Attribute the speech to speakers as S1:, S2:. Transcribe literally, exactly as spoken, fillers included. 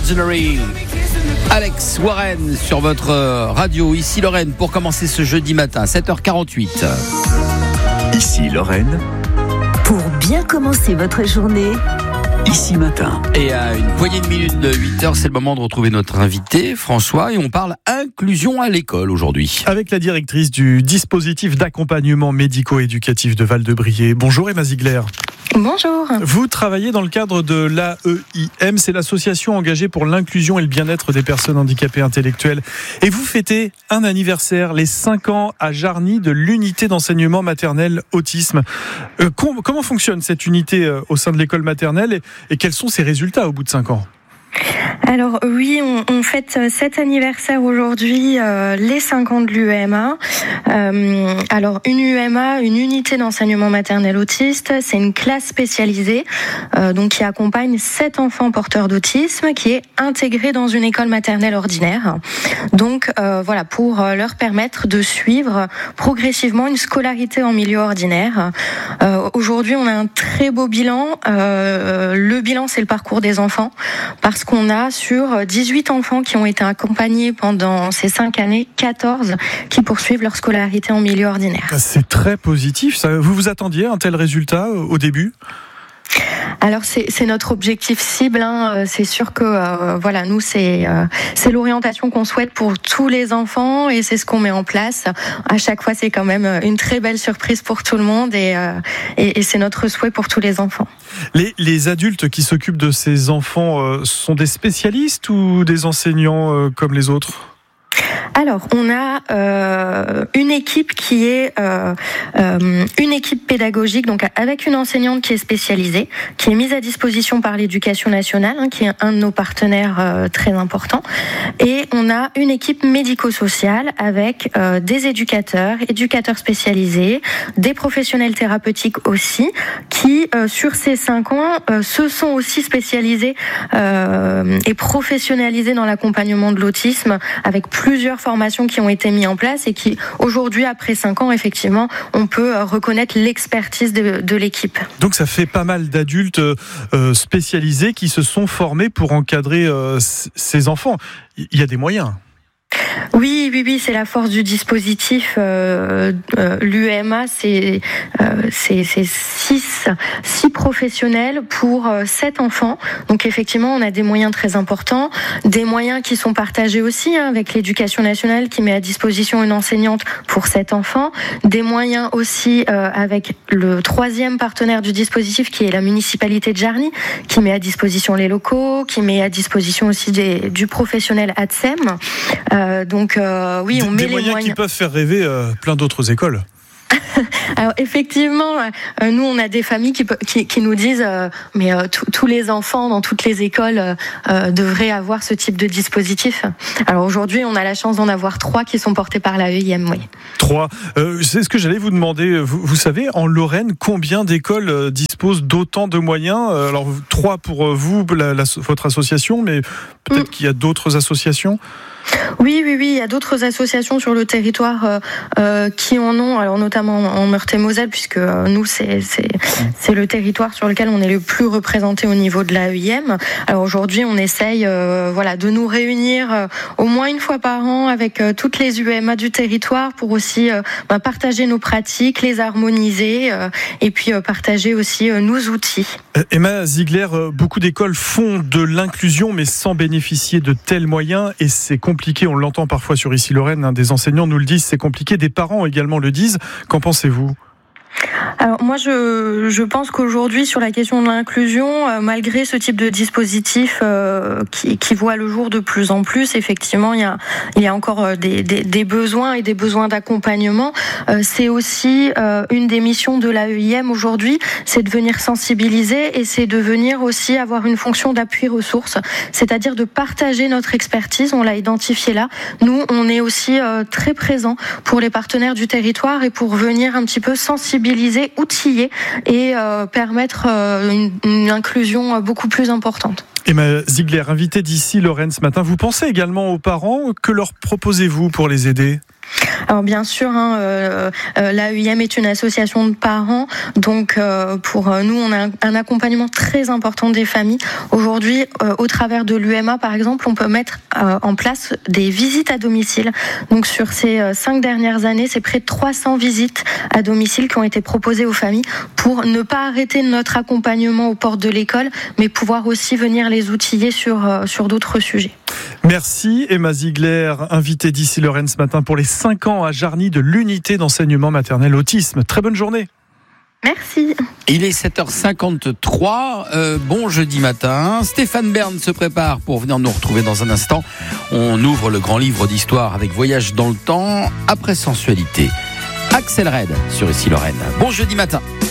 S1: Ordinary. Alex Warren sur votre radio. Ici Lorraine pour commencer ce jeudi matin, sept heures quarante-huit.
S2: Ici Lorraine.
S3: Pour bien commencer votre journée.
S2: Ici matin.
S1: Et à une poignée de minutes de huit heures, c'est le moment de retrouver notre invité, François, et on parle inclusion à l'école aujourd'hui.
S4: Avec la directrice du dispositif d'accompagnement médico-éducatif de Val-de-Briey. Bonjour Emma Ziegler.
S5: Bonjour.
S4: Vous travaillez dans le cadre de l'A E I M, c'est l'association engagée pour l'inclusion et le bien-être des personnes handicapées intellectuelles. Et vous fêtez un anniversaire, les cinq ans à Jarny de l'unité d'enseignement maternel autisme. Euh, com- comment fonctionne cette unité euh, au sein de l'école maternelle et, et quels sont ses résultats au bout de cinq ans ?
S5: Alors oui, on, on fête cet anniversaire aujourd'hui, euh, les cinq ans de l'U E M A. Euh, alors une U E M A, une unité d'enseignement maternel autiste, c'est une classe spécialisée euh, donc qui accompagne sept enfants porteurs d'autisme, qui est intégrée dans une école maternelle ordinaire. Donc euh, voilà, pour leur permettre de suivre progressivement une scolarité en milieu ordinaire. Euh, aujourd'hui, on a un très beau bilan. Euh, le bilan, c'est le parcours des enfants, parce qu'on a sur dix-huit enfants qui ont été accompagnés pendant ces cinq années, quatorze qui poursuivent leur scolarité en milieu ordinaire.
S4: C'est très positif. Ça. Vous vous attendiez à un tel résultat au début ?
S5: Alors c'est, c'est notre objectif cible, hein. C'est sûr que euh, voilà, nous c'est euh, c'est l'orientation qu'on souhaite pour tous les enfants et c'est ce qu'on met en place. À chaque fois, c'est quand même une très belle surprise pour tout le monde et euh, et, et c'est notre souhait pour tous les enfants.
S4: Les, les adultes qui s'occupent de ces enfants euh, sont des spécialistes ou des enseignants euh, comme les autres ?
S5: Alors, on a euh, une équipe qui est euh, euh, une équipe pédagogique, donc avec une enseignante qui est spécialisée, qui est mise à disposition par l'Éducation nationale, hein, qui est un de nos partenaires euh, très importants. Et on a une équipe médico-sociale avec euh, des éducateurs, éducateurs spécialisés, des professionnels thérapeutiques aussi, qui euh, sur ces cinq ans euh, se sont aussi spécialisés euh, et professionnalisés dans l'accompagnement de l'autisme, avec plusieurs formations qui ont été mises en place et qui, aujourd'hui, après cinq ans, effectivement, on peut reconnaître l'expertise de, de l'équipe.
S4: Donc ça fait pas mal d'adultes euh, spécialisés qui se sont formés pour encadrer euh, c- ces enfants. Il y a des moyens.
S5: Oui, oui, oui, c'est la force du dispositif. Euh, euh, L'U E M A, c'est, euh, c'est, c'est six, six professionnels pour euh, sept enfants. Donc effectivement, on a des moyens très importants, des moyens qui sont partagés aussi hein, avec l'Éducation nationale qui met à disposition une enseignante pour sept enfants, des moyens aussi euh, avec le troisième partenaire du dispositif qui est la municipalité de Jarny, qui met à disposition les locaux, qui met à disposition aussi des, du professionnel A T S E M. Euh, donc euh, oui, on
S4: des,
S5: met
S4: des
S5: les
S4: moyens,
S5: moyens
S4: qui peuvent faire rêver euh, plein d'autres écoles.
S5: Alors effectivement, euh, nous on a des familles qui, qui, qui nous disent euh, mais euh, tous les enfants dans toutes les écoles euh, euh, devraient avoir ce type de dispositif. Alors aujourd'hui, on a la chance d'en avoir trois qui sont portés par l'A E I M. Oui.
S4: Trois. Euh, c'est ce que j'allais vous demander. Vous, vous savez, en Lorraine, combien d'écoles euh, disposent d'autant de moyens ? Alors trois pour vous, la, la, votre association, mais peut-être mm. qu'il y a d'autres associations.
S5: Oui, oui, oui, il y a d'autres associations sur le territoire euh, euh, qui en ont, alors notamment en Meurthe-et-Moselle, puisque euh, nous, c'est, c'est, c'est le territoire sur lequel on est le plus représenté au niveau de l'A E I M. Alors aujourd'hui, on essaye euh, voilà, de nous réunir euh, au moins une fois par an avec euh, toutes les U E M A du territoire pour aussi euh, bah, partager nos pratiques, les harmoniser euh, et puis euh, partager aussi euh, nos outils.
S4: Emma Ziegler, beaucoup d'écoles font de l'inclusion mais sans bénéficier de tels moyens et c'est compliqué, on l'entend parfois sur Ici Lorraine, hein, des enseignants nous le disent, c'est compliqué, des parents également le disent. Qu'en pensez-vous ?
S5: Alors moi je, je pense qu'aujourd'hui sur la question de l'inclusion, euh, malgré ce type de dispositif euh, qui, qui voit le jour de plus en plus, effectivement il y a, il y a encore des, des, des besoins et des besoins d'accompagnement. Euh, c'est aussi euh, une des missions de l'A E I M aujourd'hui, c'est de venir sensibiliser et c'est de venir aussi avoir une fonction d'appui ressources, c'est-à-dire de partager notre expertise, on l'a identifié là. Nous on est aussi euh, très présents pour les partenaires du territoire et pour venir un petit peu sensibiliser, outiller et euh, permettre euh, une, une inclusion beaucoup plus importante.
S4: Emma Ziegler, invitée d'Ici Lorraine ce matin, vous pensez également aux parents, que leur proposez-vous pour les aider ?
S5: Alors bien sûr, hein, euh, euh, l'A E I M est une association de parents, donc euh, pour nous, on a un, un accompagnement très important des familles. Aujourd'hui, euh, au travers de l'U M A, par exemple, on peut mettre euh, en place des visites à domicile. Donc sur ces euh, cinq dernières années, c'est près de trois cents visites à domicile qui ont été proposées aux familles pour ne pas arrêter notre accompagnement aux portes de l'école, mais pouvoir aussi venir les outiller sur, euh, sur d'autres sujets.
S4: Merci Emma Ziegler, invitée d'Ici Lorraine ce matin pour les cinq ans à Jarny de l'unité d'enseignement maternel autisme. Très bonne journée.
S5: Merci.
S1: Il est sept heures cinquante-trois, euh, bon jeudi matin. Stéphane Bern se prépare pour venir nous retrouver dans un instant. On ouvre le grand livre d'histoire avec Voyage dans le temps, après Sensualité. Axel Red sur Ici Lorraine. Bon jeudi matin.